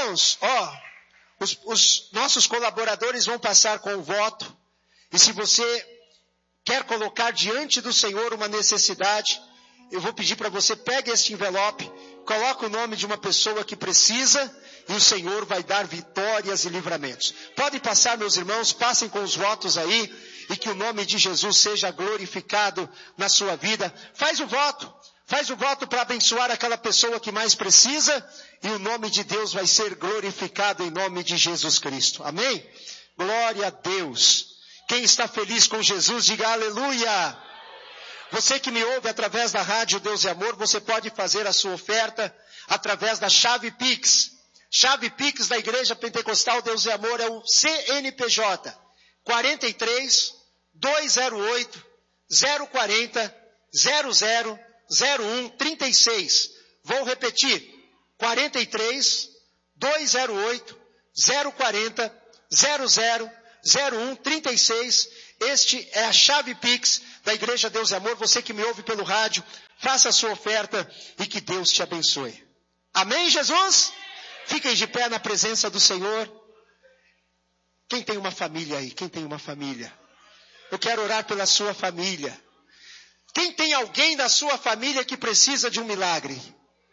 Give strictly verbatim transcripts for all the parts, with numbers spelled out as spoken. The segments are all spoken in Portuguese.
Irmãos, ó, os, os nossos colaboradores vão passar com o voto. E se você quer colocar diante do Senhor uma necessidade, eu vou pedir para você, pegue este envelope, coloque o nome de uma pessoa que precisa, e o Senhor vai dar vitórias e livramentos. Podem passar, meus irmãos, passem com os votos aí, e que o nome de Jesus seja glorificado na sua vida. Faz o voto, faz o voto para abençoar aquela pessoa que mais precisa, e o nome de Deus vai ser glorificado em nome de Jesus Cristo. Amém? Glória a Deus. Quem está feliz com Jesus, diga aleluia. Você que me ouve através da rádio Deus é Amor, você pode fazer a sua oferta através da chave Pix. Chave Pix da Igreja Pentecostal Deus é Amor é o C N P J quarenta e três, duzentos e oito, zero quarenta, zero zero, zero um, trinta e seis. Vou repetir. quarenta e três, duzentos e oito, zero quarenta, zero zero, zero um, trinta e seis. Este é a chave Pix da Igreja Deus é Amor. Você que me ouve pelo rádio, faça a sua oferta e que Deus te abençoe. Amém, Jesus? Fiquem de pé na presença do Senhor. Quem tem uma família aí? Quem tem uma família? Eu quero orar pela sua família. Quem tem alguém da sua família que precisa de um milagre?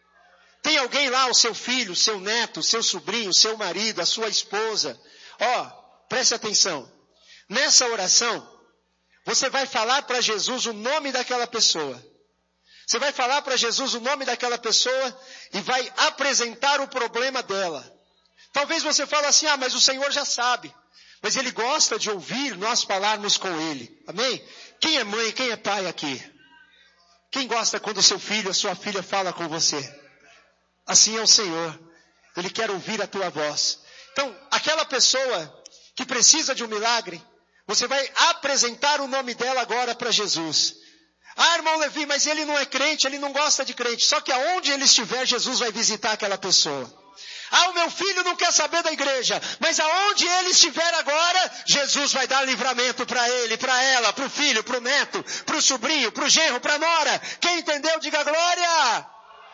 Tem alguém lá, o seu filho, o seu neto, o seu sobrinho, o seu marido, a sua esposa? Ó, preste atenção. Nessa oração, você vai falar para Jesus o nome daquela pessoa. Você vai falar para Jesus o nome daquela pessoa e vai apresentar o problema dela. Talvez você fale assim, ah, mas o Senhor já sabe. Mas Ele gosta de ouvir nós falarmos com Ele. Amém? Quem é mãe, quem é pai aqui? Quem gosta quando o seu filho, a sua filha fala com você? Assim é o Senhor. Ele quer ouvir a tua voz. Então, aquela pessoa que precisa de um milagre, você vai apresentar o nome dela agora para Jesus. Ah, irmão Levi, mas ele não é crente, ele não gosta de crente. Só que aonde ele estiver, Jesus vai visitar aquela pessoa. Ah, o meu filho não quer saber da igreja, mas aonde ele estiver agora, Jesus vai dar livramento para ele, para ela, para o filho, para o neto, para o sobrinho, para o genro, para a nora. Quem entendeu, diga glória!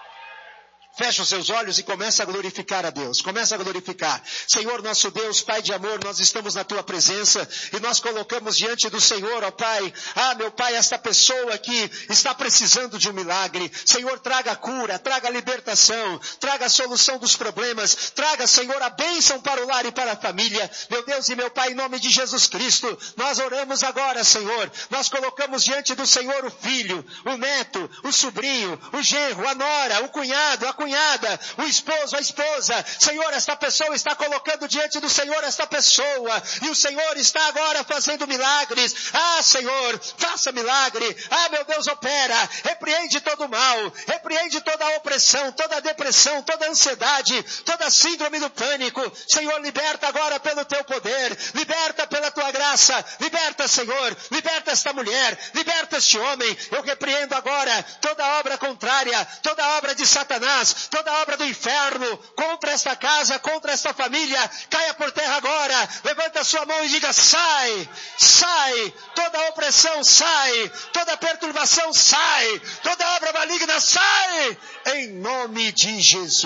Fecha os seus olhos e começa a glorificar a Deus. Começa a glorificar. Senhor nosso Deus, Pai de amor, nós estamos na Tua presença e nós colocamos diante do Senhor, ó Pai. Ah, meu Pai, esta pessoa aqui está precisando de um milagre. Senhor, traga a cura, traga a libertação, traga a solução dos problemas. Traga, Senhor, a bênção para o lar e para a família. Meu Deus e meu Pai, em nome de Jesus Cristo, nós oramos agora, Senhor. Nós colocamos diante do Senhor o filho, o neto, o sobrinho, o genro, a nora, o cunhado, a cunhada, o esposo, a esposa. Senhor, esta pessoa está colocando diante do Senhor esta pessoa, e o Senhor está agora fazendo milagres. Ah, Senhor, faça milagre. Ah, meu Deus, opera. Repreende todo o mal, repreende toda a opressão, toda a depressão, toda a ansiedade, toda a síndrome do pânico. Senhor, liberta agora pelo teu poder, liberta pela tua graça, liberta, Senhor, liberta esta mulher, liberta este homem. Eu repreendo agora toda obra contrária, toda obra de Satanás, toda obra do inferno contra esta casa, contra esta família, caia por terra agora. Levanta a sua mão e diga: sai, sai, toda opressão sai, toda perturbação sai, toda obra maligna sai, em nome de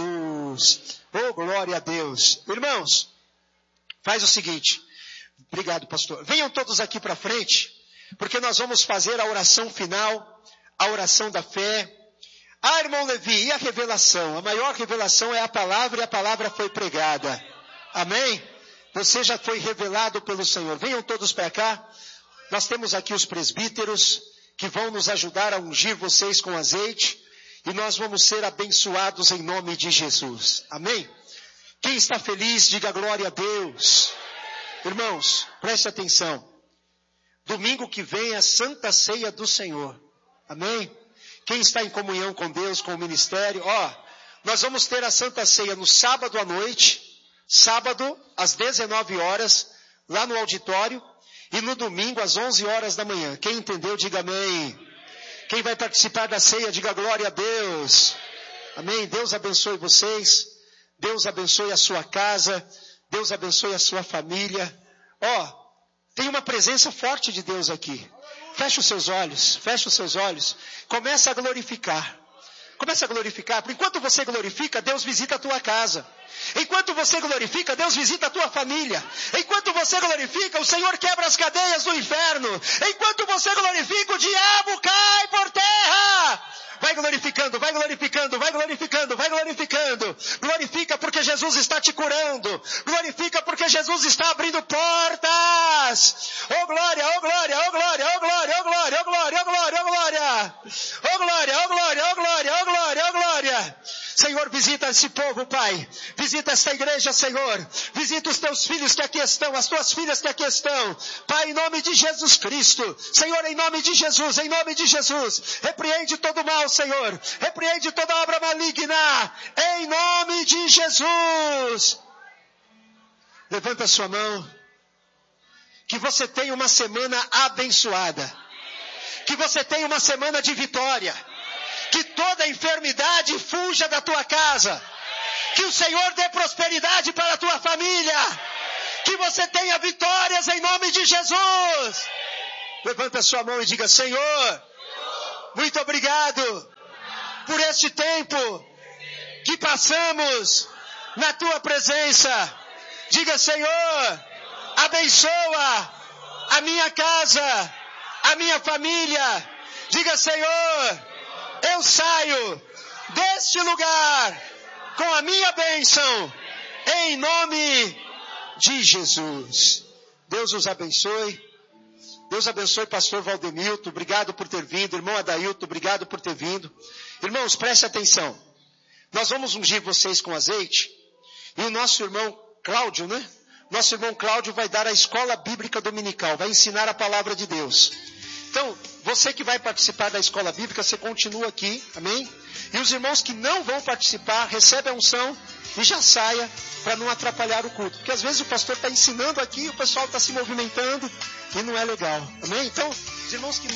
Jesus. Oh, glória a Deus. Irmãos, faz o seguinte. Obrigado, pastor. Venham todos aqui para frente, porque nós vamos fazer a oração final, a oração da fé. Ah, irmão Levi, e a revelação? A maior revelação é a palavra, e a palavra foi pregada. Amém? Você já foi revelado pelo Senhor. Venham todos para cá. Nós temos aqui os presbíteros que vão nos ajudar a ungir vocês com azeite, e nós vamos ser abençoados em nome de Jesus. Amém? Quem está feliz, diga glória a Deus. Irmãos, preste atenção. Domingo que vem é a Santa Ceia do Senhor. Amém? Quem está em comunhão com Deus, com o ministério, ó, nós vamos ter a Santa Ceia no sábado à noite, sábado às dezenove horas, lá no auditório, e no domingo às onze horas da manhã. Quem entendeu, diga amém. Quem vai participar da ceia, diga glória a Deus. Amém. Deus abençoe vocês, Deus abençoe a sua casa, Deus abençoe a sua família. Ó, tem uma presença forte de Deus aqui. Feche os seus olhos, feche os seus olhos. Começa a glorificar. Comece a glorificar. Porque enquanto você glorifica, Deus visita a tua casa. Enquanto você glorifica, Deus visita a tua família. Enquanto você glorifica, o Senhor quebra as cadeias do inferno. Enquanto você glorifica, o diabo cai por terra. Vai glorificando, vai glorificando, vai glorificando, vai glorificando. Glorifica porque Jesus está te curando. Glorifica porque Jesus está abrindo portas. Oh glória, oh glória, oh glória, oh glória, oh glória, oh glória, oh glória, oh glória. Oh glória, oh glória, oh glória, oh glória, oh glória. Senhor, visita esse povo, Pai. Visita esta igreja, Senhor. Visita os teus filhos que aqui estão, as tuas filhas que aqui estão. Pai, em nome de Jesus Cristo. Senhor, em nome de Jesus, em nome de Jesus. Repreende todo mal, Senhor. Repreende toda obra maligna. Em nome de Jesus. Levanta a sua mão. Que você tenha uma semana abençoada. Que você tenha uma semana de vitória. Que toda enfermidade fuja da tua casa. Que o Senhor dê prosperidade para a tua família. Que você tenha vitórias em nome de Jesus. Levanta a sua mão e diga: Senhor, muito obrigado por este tempo que passamos na tua presença. Diga: Senhor, abençoa a minha casa, a minha família. Diga: Senhor, eu saio deste lugar com a minha bênção, em nome de Jesus. Deus os abençoe. Deus abençoe pastor Valdemilton. Obrigado por ter vindo. Irmão Adailton, obrigado por ter vindo. Irmãos, preste atenção. Nós vamos ungir vocês com azeite. E o nosso irmão Cláudio, né? Nosso irmão Cláudio vai dar a escola bíblica dominical. Vai ensinar a palavra de Deus. Então, você que vai participar da escola bíblica, você continua aqui, amém? E os irmãos que não vão participar, recebem a unção e já saia para não atrapalhar o culto. Porque às vezes o pastor está ensinando aqui, o pessoal está se movimentando e não é legal, amém? Então, os irmãos que